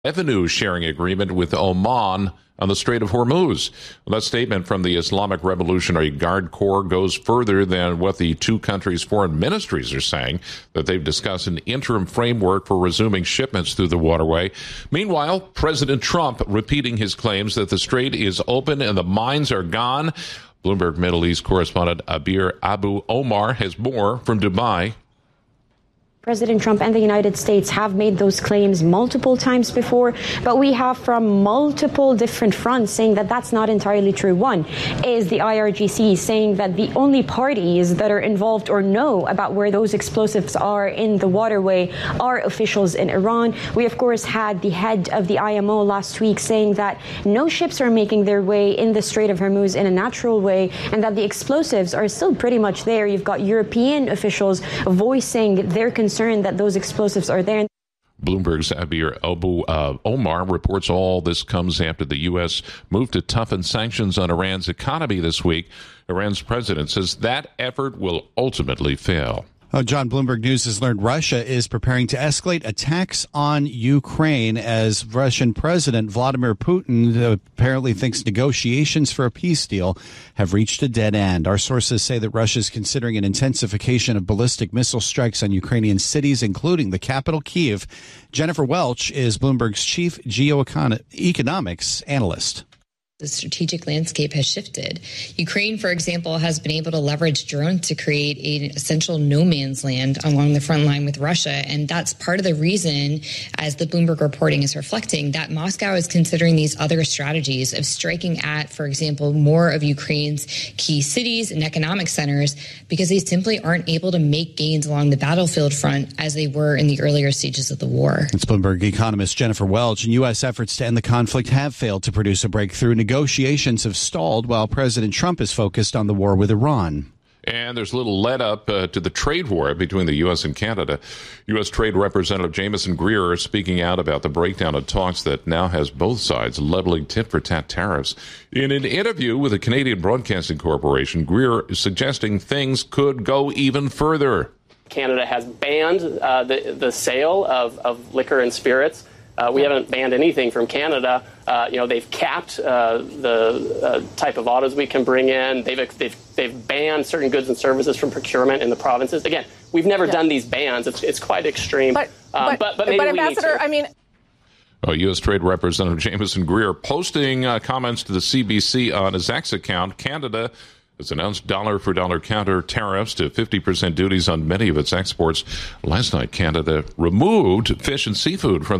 revenue sharing agreement with Oman on the Strait of Hormuz. Well, that statement from the Islamic Revolutionary Guard Corps goes further than what the two countries' foreign ministries are saying, that they've discussed an interim framework for resuming shipments through the waterway. Meanwhile, President Trump repeating his claims that the strait is open and the mines are gone. Bloomberg Middle East correspondent Abir Abu Omar has more from Dubai. President Trump and the United States have made those claims multiple times before, but we have from multiple different fronts saying that that's not entirely true. One is the IRGC saying that the only parties that are involved or know about where those explosives are in the waterway are officials in Iran. We, of course, had the head of the IMO last week saying that no ships are making their way in the Strait of Hormuz in a natural way and that the explosives are still pretty much there. You've got European officials voicing their concern that those explosives are there. Bloomberg's Abir Abu Omar reports all this comes after the U.S. moved to toughen sanctions on Iran's economy this week. Iran's president says that effort will ultimately fail. John, Bloomberg News has learned Russia is preparing to escalate attacks on Ukraine as Russian President Vladimir Putin apparently thinks negotiations for a peace deal have reached a dead end. Our sources say that Russia is considering an intensification of ballistic missile strikes on Ukrainian cities, including the capital, Kyiv. Jennifer Welch is Bloomberg's chief geoeconomics analyst. The strategic landscape has shifted. Ukraine, for example, has been able to leverage drones to create an essential no man's land along the front line with Russia. And that's part of the reason, as the Bloomberg reporting is reflecting, that Moscow is considering these other strategies of striking at, for example, more of Ukraine's key cities and economic centers because they simply aren't able to make gains along the battlefield front as they were in the earlier stages of the war. It's Bloomberg economist Jennifer Welch. And U.S. efforts to end the conflict have failed to produce a breakthrough. Negotiations have stalled while President Trump is focused on the war with Iran. And there's a little let up to the trade war between the U.S. and Canada. U.S. Trade Representative Jamieson Greer speaking out about the breakdown of talks that now has both sides leveling tit-for-tat tariffs. In an interview with the Canadian Broadcasting Corporation, Greer is suggesting things could go even further. Canada has banned the sale of liquor and spirits. We haven't banned anything from Canada. They've capped the type of autos we can bring in. They've banned certain goods and services from procurement in the provinces. Again, we've never done these bans. It's quite extreme. But maybe Ambassador, U.S. Trade Representative Jamieson Greer posting comments to the CBC on his X account. Canada has announced dollar-for-dollar counter tariffs to 50% duties on many of its exports. Last night, Canada removed fish and seafood from